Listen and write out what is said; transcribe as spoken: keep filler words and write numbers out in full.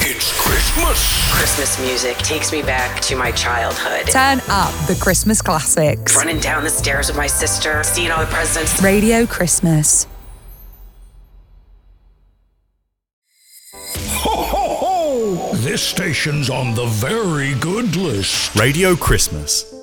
It's Christmas. Christmas music takes me back to my childhood. Turn up the Christmas classics. Running down the stairs with my sister, seeing all the presents. Radio Christmas. Ho, ho, ho! This station's on the very good list. Radio Christmas.